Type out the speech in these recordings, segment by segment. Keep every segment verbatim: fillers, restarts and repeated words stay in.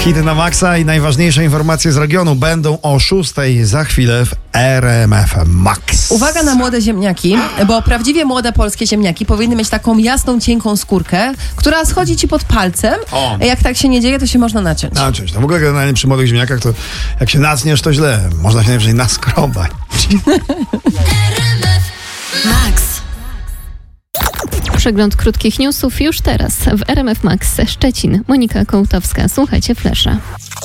Hity na maksa i najważniejsze informacje z regionu będą o szóstej za chwilę w R M F Max. Uwaga na młode ziemniaki, bo prawdziwie młode polskie ziemniaki powinny mieć taką jasną, cienką skórkę, która schodzi ci pod palcem. O. Jak tak się nie dzieje, to się można naciąć. Naciąć. No w ogóle generalnie przy młodych ziemniakach to jak się nacniesz, to źle. Można się najwyżej naskrobać. Max. Przegląd krótkich newsów już teraz w R M F Max Szczecin. Monika Kołtowska. Słuchajcie Flesza.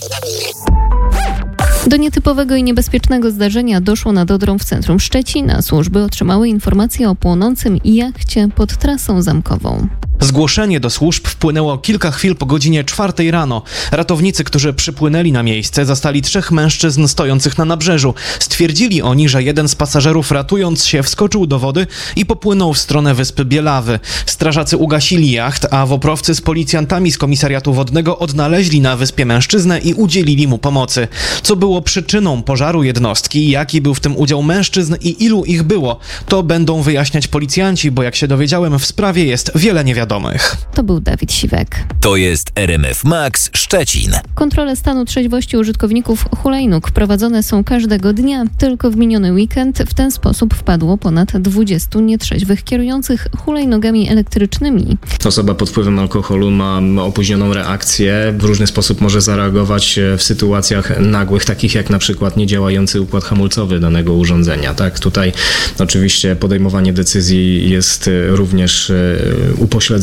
Do nietypowego i niebezpiecznego zdarzenia doszło nad Odrą w centrum Szczecina. Służby otrzymały informacje o płonącym jachcie pod trasą zamkową. Zgłoszenie do służb wpłynęło kilka chwil po godzinie czwartej rano. Ratownicy, którzy przypłynęli na miejsce, zastali trzech mężczyzn stojących na nabrzeżu. Stwierdzili oni, że jeden z pasażerów, ratując się, wskoczył do wody i popłynął w stronę wyspy Bielawy. Strażacy ugasili jacht, a woprowcy z policjantami z komisariatu wodnego odnaleźli na wyspie mężczyznę i udzielili mu pomocy. Co było przyczyną pożaru jednostki, jaki był w tym udział mężczyzn i ilu ich było, to będą wyjaśniać policjanci, bo jak się dowiedziałem, w sprawie jest wiele niewiadomych. To był Dawid Siwek. To jest R M F Max Szczecin. Kontrole stanu trzeźwości użytkowników hulajnóg prowadzone są każdego dnia. Tylko w miniony weekend w ten sposób wpadło ponad dwudziestu nietrzeźwych kierujących hulajnogami elektrycznymi. Osoba pod wpływem alkoholu ma opóźnioną reakcję, w różny sposób może zareagować w sytuacjach nagłych, takich jak na przykład niedziałający układ hamulcowy danego urządzenia. Tak, tutaj oczywiście podejmowanie decyzji jest również upośledzone.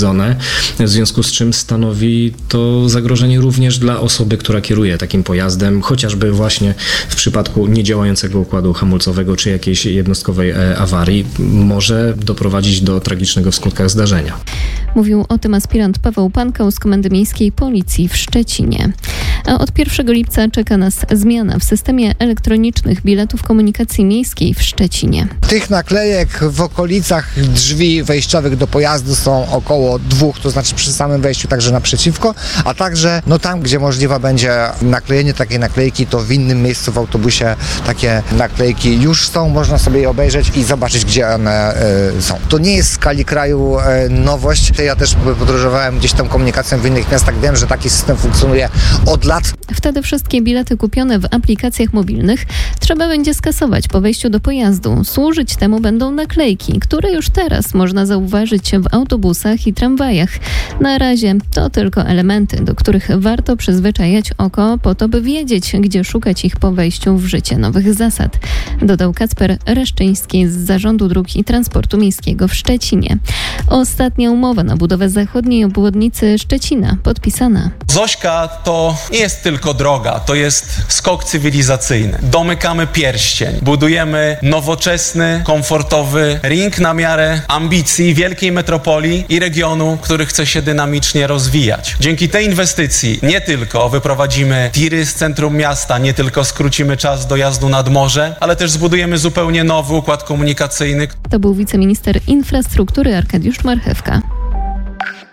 W związku z czym stanowi to zagrożenie również dla osoby, która kieruje takim pojazdem, chociażby właśnie w przypadku niedziałającego układu hamulcowego czy jakiejś jednostkowej awarii może doprowadzić do tragicznego w skutkach zdarzenia. Mówił o tym aspirant Paweł Pankał z Komendy Miejskiej Policji w Szczecinie. A od pierwszego lipca czeka nas zmiana w systemie elektronicznych biletów komunikacji miejskiej w Szczecinie. Tych naklejek w okolicach drzwi wejściowych do pojazdu są około dwóch, to znaczy przy samym wejściu, także naprzeciwko, a także no tam, gdzie możliwe będzie naklejenie takiej naklejki, to w innym miejscu w autobusie takie naklejki już są, można sobie je obejrzeć i zobaczyć, gdzie one y, są. To nie jest w skali kraju y, nowość. Ja też podróżowałem gdzieś tam komunikacją w innych miastach, wiem, że taki system funkcjonuje od lat. Wtedy wszystkie bilety kupione w aplikacjach mobilnych trzeba będzie skasować po wejściu do pojazdu. Służyć temu będą naklejki, które już teraz można zauważyć w autobusach i tramwajach. Na razie to tylko elementy, do których warto przyzwyczajać oko po to, by wiedzieć, gdzie szukać ich po wejściu w życie nowych zasad. Dodał Kacper Reszczyński z Zarządu Dróg i Transportu Miejskiego w Szczecinie. Ostatnia umowa na budowę zachodniej obwodnicy Szczecina podpisana. Zośka to nie jest tylko droga, to jest skok cywilizacyjny. Domykamy pierścień, budujemy nowoczesny, komfortowy ring na miarę ambicji wielkiej metropolii i regionu, który chce się dynamicznie rozwijać. Dzięki tej inwestycji nie tylko wyprowadzimy tiry z centrum miasta, nie tylko skrócimy czas dojazdu nad morze, ale też zbudujemy zupełnie nowy układ komunikacyjny. To był wiceminister infrastruktury Arkadiusz Marchewka.